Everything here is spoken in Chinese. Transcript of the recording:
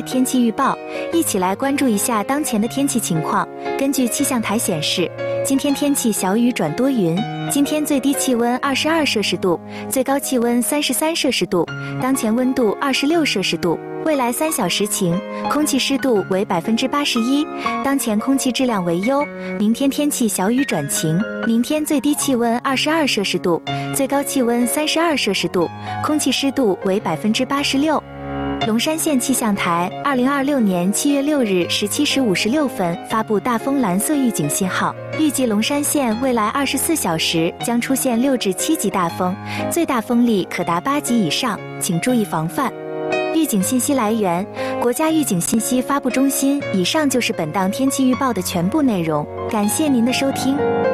天气预报，一起来关注一下当前的天气情况。根据气象台显示，今天天气小雨转多云，今天最低气温22摄氏度，最高气温33摄氏度，当前温度26摄氏度。未来3小时晴，空气湿度为81%，当前空气质量为优。明天天气小雨转晴，明天最低气温22摄氏度，最高气温32摄氏度，空气湿度为86%。龙山县气象台2026年7月6日17时56分发布大风蓝色预警信号，预计龙山县未来24小时将出现6至7级大风，最大风力可达8级以上，请注意防范。预警信息来源：国家预警信息发布中心。以上就是本档天气预报的全部内容，感谢您的收听。